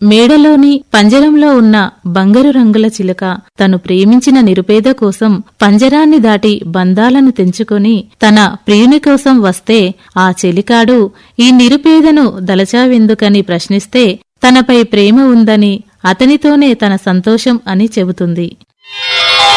మేడలోని పంజరంలో ఉన్న బంగారు రంగుల చిలుక తను ప్రేమించిన నిరుపేద కోసం పంజరాన్ని దాటి బంధాలను తెంచుకొని తన ప్రియుని కోసం వస్తే ఆ చెలికాడు ఈ నిరుపేదను దలచావెందుకని ప్రశ్నిస్తే తనపై ప్రేమ ఉందని అతనితోనే తన సంతోషం అని చెబుతుంది.